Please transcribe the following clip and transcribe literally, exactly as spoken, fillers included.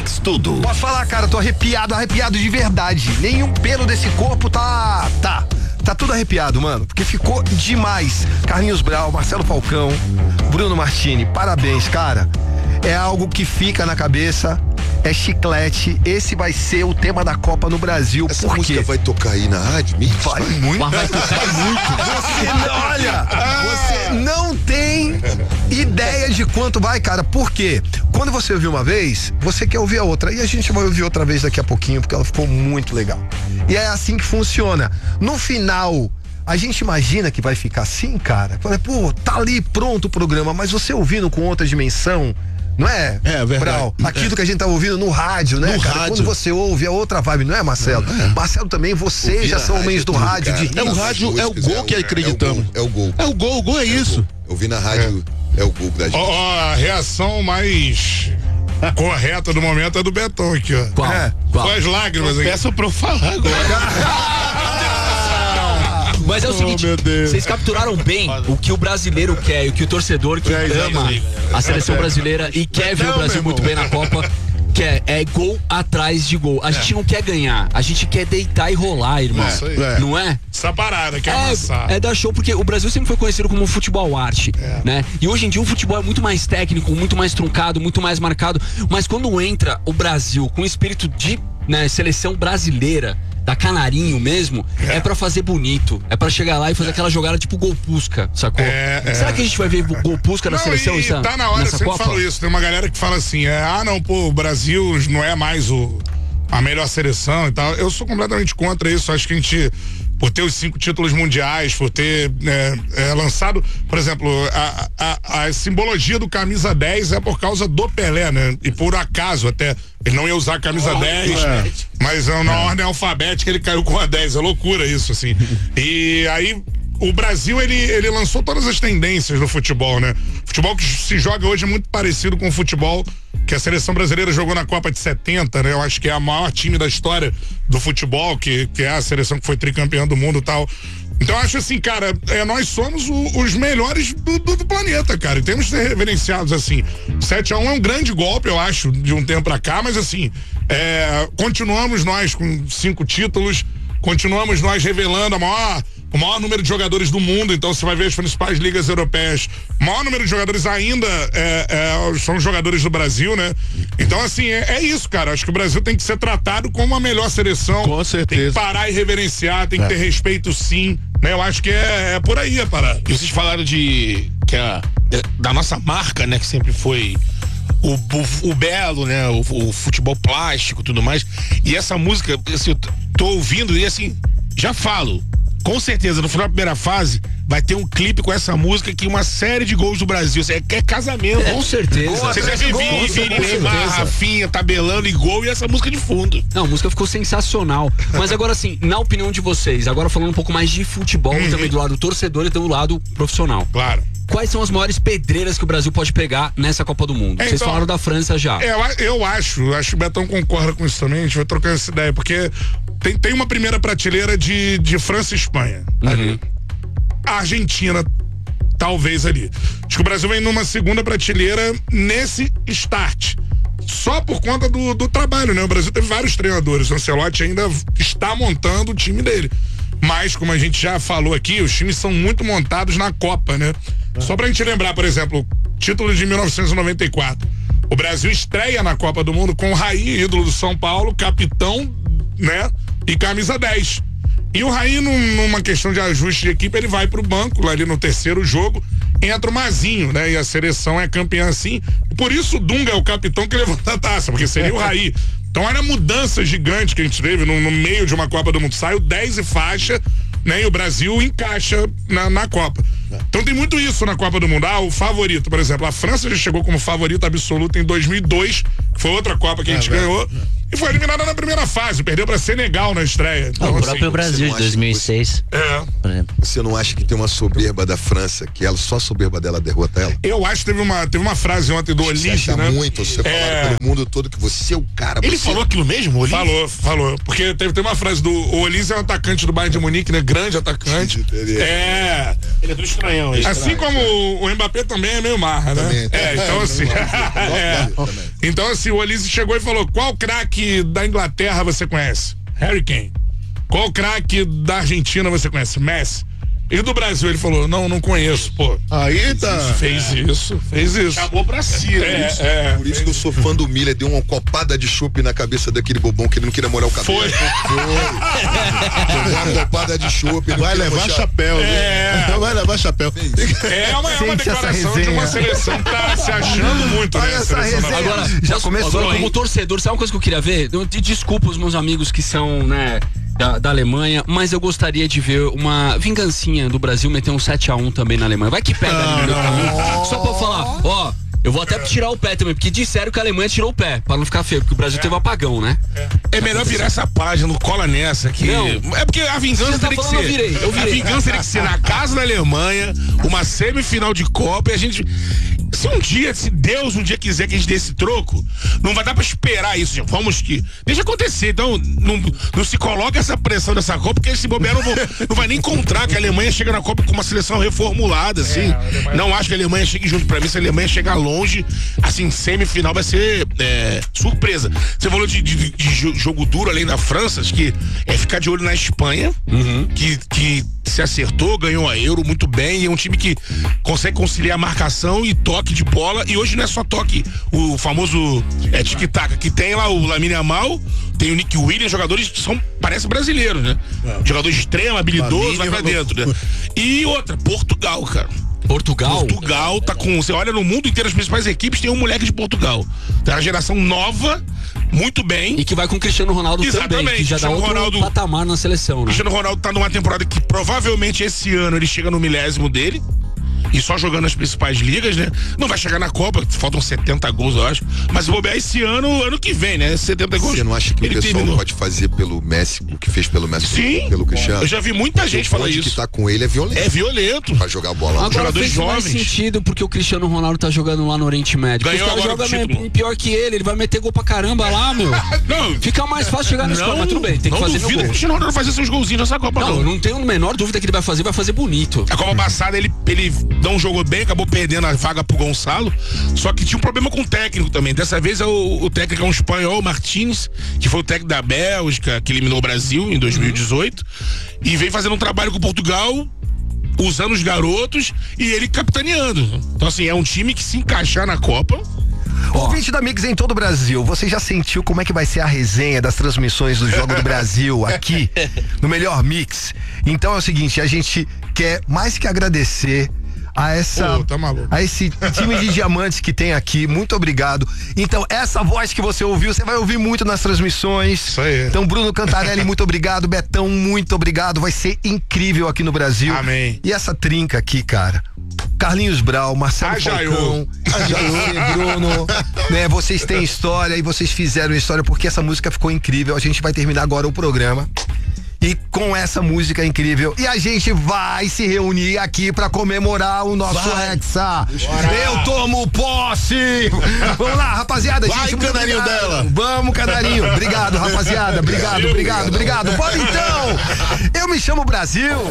Mix Tudo. Posso falar, cara, tô arrepiado, arrepiado de verdade. Nenhum pelo desse corpo tá... tá... Tá tudo arrepiado, mano, porque ficou demais. Carlinhos Brau, Marcelo Falcão, Bruno Martini, parabéns, cara. É algo que fica na cabeça, é chiclete. Esse vai ser o tema da Copa no Brasil. Essa Por música quê? vai tocar aí na rádio? Mix? Vai muito. Vai tocar muito. Você, olha, você não tem ideia de quanto vai, cara. Por quê? Quando você ouviu uma vez, você quer ouvir a outra. E a gente vai ouvir outra vez daqui a pouquinho, porque ela ficou muito legal. E é assim que funciona. No final, a gente imagina que vai ficar assim, cara. Pô, tá ali pronto o programa, mas você ouvindo com outra dimensão, não é? É, verdade. Brau? Aquilo é. que a gente tá ouvindo no rádio, né, no cara? Rádio. Quando você ouve é outra vibe, não é, Marcelo? É. Marcelo também, vocês Ouvir já são rádio, homens do tudo, rádio, cara. de É o riff. rádio, é o gol que acreditamos. É o gol. É o gol, o gol é isso. Eu vi na rádio, é, é o gol da gente. Ó, ó, a reação mais correta do momento é do Betão aqui, ó. Qual? É. Qual? Foi as lágrimas aqui. Peço pra eu falar agora. Mas é o seguinte, meu Deus. vocês capturaram bem o que o brasileiro quer, o que o torcedor que É, ama é, é, a seleção brasileira e quer ver o Brasil muito bem na Copa, quer, é gol atrás de gol. A gente não quer ganhar, a gente quer deitar e rolar, irmão. Isso aí. Não é? Essa parada, que é amassar. É, é dar show, porque o Brasil sempre foi conhecido como um futebol arte, É. né? E hoje em dia o futebol é muito mais técnico, muito mais truncado, muito mais marcado. Mas quando entra o Brasil com espírito de, né, seleção brasileira, da Canarinho mesmo, é, é pra fazer bonito. É pra chegar lá e fazer aquela jogada tipo gol pusca, sacou? É, é. Será que a gente vai ver gol pusca na Não, seleção? e, essa, tá na hora, eu nessa sempre Copa? falo isso. Tem uma galera que fala assim, é, ah não, pô, o Brasil não é mais o, a melhor seleção e tal. Eu sou completamente contra isso. Acho que a gente, por ter os cinco títulos mundiais, por ter é, é, lançado, por exemplo, a, a, a simbologia do camisa dez é por causa do Pelé, né? E por acaso até, ele não ia usar a camisa dez, é. mas é, na é. ordem alfabética ele caiu com a dez. É loucura isso, assim. E aí o Brasil, ele, ele lançou todas as tendências no futebol, né? Futebol que se joga hoje é muito parecido com o futebol que a seleção brasileira jogou na Copa de setenta, né? Eu acho que é a maior time da história do futebol, que, que é a seleção que foi tricampeã do mundo e tal. Então eu acho assim, cara, é, nós somos o, os melhores do, do, do planeta, cara, e temos que ser reverenciados assim. sete a um é um grande golpe, eu acho, de um tempo pra cá, mas assim, é, continuamos nós com cinco títulos, continuamos nós revelando a maior, o maior número de jogadores do mundo. Então você vai ver as principais ligas europeias, o maior número de jogadores ainda é, é, são jogadores do Brasil, né? Então assim, é, é isso, cara, acho que o Brasil tem que ser tratado como a melhor seleção. Com certeza. Tem que parar e reverenciar, tem que É. ter respeito, sim, né? Eu acho que é, é por aí a parada. E vocês falaram de que a, da nossa marca, né, que sempre foi o, o, o belo, né, o, o futebol plástico e tudo mais. E essa música, assim, eu tô ouvindo e assim, já falo, com certeza, no final da primeira fase vai ter um clipe com essa música que uma série de gols do Brasil. É, é casamento. Com certeza. Você já viu Neymar, Rafinha, tabelando e gol e essa música de fundo. Não, a música ficou sensacional. Mas agora assim, na opinião de vocês, agora falando um pouco mais de futebol, Uhum. também do lado torcedor e do lado profissional. Claro. Quais são as maiores pedreiras que o Brasil pode pegar nessa Copa do Mundo? É, Vocês então, falaram da França já. É, eu, eu acho, acho que o Betão concorda com isso também, a gente vai trocar essa ideia, porque tem, tem uma primeira prateleira de, de França e Espanha. Uhum. A Argentina, talvez ali. Acho que o Brasil vem numa segunda prateleira nesse start. Só por conta do, do trabalho, né? O Brasil teve vários treinadores. O Ancelotti ainda está montando o time dele. Mas, como a gente já falou aqui, os times são muito montados na Copa, né? Só pra gente lembrar, por exemplo, título de mil novecentos e noventa e quatro. O Brasil estreia na Copa do Mundo com o Raí, ídolo do São Paulo, capitão, né? E camisa dez. E o Raí, num, numa questão de ajuste de equipe, ele vai pro banco, lá ali no terceiro jogo, entra o Mazinho, né? E a seleção é campeã assim. Por isso o Dunga é o capitão que levanta a taça, porque seria o Raí. Então olha a mudança gigante que a gente teve no, no meio de uma Copa do Mundo. Sai o dez e faixa, né? E o Brasil encaixa na, na Copa. Então tem muito isso na Copa do Mundo. Ah, o favorito, por exemplo, a França já chegou como favorita absoluta em dois mil e dois, que foi outra Copa que a gente é, ganhou, e foi eliminada na primeira fase, perdeu pra Senegal na estreia. Então, o assim, próprio Brasil de dois mil e seis. É. Por exemplo. Você não acha que tem uma soberba da França, que ela, só a soberba dela derrota ela? Eu acho que teve uma, teve uma frase ontem do Você Olise, acha né? muito, você É. falar pelo mundo todo que você é o cara. Ele você... falou aquilo mesmo, Olise? Falou, falou. Porque teve, teve uma frase do o Olise é um atacante do Bayern de Munique, né? Grande atacante. É. Ele é do estranhão. Assim como o, o Mbappé também é meio marra, né? Também, é, então assim. é. Então, assim, o Olise chegou e falou: qual craque da Inglaterra você conhece? Harry Kane. Qual craque da Argentina você conhece? Messi. E do Brasil, ele falou: não, não conheço, pô. Aí tá. Fez isso, fez isso. Chamou pra si, É, isso. é. Por isso que eu sou fã do Milha, deu uma copada de chope na cabeça daquele bobão que ele não queria molhar o cabelo. Foi. Deu uma copada de chope. ele não Vai queria levar mochar. chapéu, É. viu? Vai levar chapéu. É uma, é uma Sente essa declaração de uma resenha. seleção que tá se achando muito, Olha né? a essa seleção da- resenha. Agora, Já posso- começou, agora, hein? como torcedor, sabe uma coisa que eu queria ver? Eu- de- Desculpa os meus amigos que são, né, da, da Alemanha, mas eu gostaria de ver uma vingancinha do Brasil meter um sete a um também na Alemanha. Vai que pega ali no meu caminho. Só pra eu falar, ó. Eu vou até tirar o pé também, porque disseram que a Alemanha tirou o pé, pra não ficar feio, porque o Brasil teve um apagão, né? É melhor virar essa página, não cola nessa que Não. é porque a vingança Você tá teria que falando, ser. eu virei, eu virei. A vingança teria que ser na casa da Alemanha, uma semifinal de Copa e a gente se um dia, se Deus um dia quiser que a gente dê esse troco, não vai dar pra esperar isso, gente. Vamos que deixa acontecer. Então, não, não se coloca essa pressão dessa Copa, porque esse bobear não, vou- não vai nem encontrar que a Alemanha chega na Copa com uma seleção reformulada, assim. Não acho que a Alemanha chegue junto. Pra mim, se a Alemanha chegar longe, assim, semifinal vai ser é, surpresa. Você falou de, de- de jo- jogo duro além da França, acho que é ficar de olho na Espanha, que, que se acertou, ganhou a Euro muito bem, e é um time que consegue conciliar marcação e toque de bola, e hoje não é só toque, o famoso é, tic-tac, que tem lá o Lamine Yamal, tem o Nick Williams, jogadores que são, parece brasileiros, né? Jogador extremo, habilidoso, vai pra dentro, né? E outra, Portugal, cara. Portugal? Portugal tá com. Você olha no mundo inteiro, as principais equipes tem um moleque de Portugal. Tem uma geração nova, muito bem. E que vai com o Cristiano Ronaldo também, Exatamente, que já dá Cristiano outro Ronaldo- patamar na seleção, né? Cristiano Ronaldo tá numa temporada que provavelmente esse ano ele chega no milésimo dele. E só jogando nas principais ligas, né? Não vai chegar na Copa, faltam setenta gols, eu acho. Mas vou bobear esse ano, ano que vem, né? setenta gols. Você não acha que ele o pessoal terminou. pode fazer pelo Messi, o que fez pelo Messi, Sim, pelo Cristiano? eu já vi muita gente O falar bonde isso. que tá com ele é violento. É violento. Pra jogar bola. Agora jogadores fez mais jovens. sentido porque o Cristiano Ronaldo tá jogando lá no Oriente Médio. Ganhou Os caras agora o jogam título. me- pior que ele, ele vai meter gol pra caramba lá, meu. Não, Fica mais fácil chegar na escola, mas tudo bem, tem que não fazer meu duvido que o gol. Cristiano Ronaldo fazer seus golzinhos nessa Copa, Não, não. eu não tenho a menor dúvida que ele vai fazer, vai fazer bonito. A Copa passada ele, ele não jogou bem, acabou perdendo a vaga pro Gonçalo. Só que tinha um problema com o técnico também. Dessa vez é o, o técnico é um espanhol, Martínez, que foi o técnico da Bélgica, que eliminou o Brasil em dois mil e dezoito. E veio fazendo um trabalho com Portugal, usando os garotos e ele capitaneando. Então, assim, é um time que se encaixar na Copa. Ouvinte da Mix em todo o Brasil, você já sentiu como é que vai ser a resenha das transmissões do Jogo do Brasil aqui no Melhor Mix? Então é o seguinte, a gente quer mais que agradecer a essa Pô, tá maluco. a esse time de diamantes que tem aqui. Muito obrigado. Então, essa voz que você ouviu, você vai ouvir muito nas transmissões. Isso aí. Então, Bruno Cantarelli, muito obrigado. Betão, muito obrigado. Vai ser incrível aqui no Brasil. Amém. E essa trinca aqui, cara. Carlinhos Brau, Marcelo Ajaiô. Falcão, você, Bruno, né? Vocês têm história e vocês fizeram história porque essa música ficou incrível. A gente vai terminar agora o programa. E com essa música incrível. E a gente vai se reunir aqui pra comemorar o nosso Hexa. Eu tomo posse! Vamos lá, rapaziada. Vai, gente, muito canarinho obrigado. dela. Vamos, canarinho. Obrigado, rapaziada. Obrigado, obrigado, obrigado. Bora então! Eu me chamo Brasil.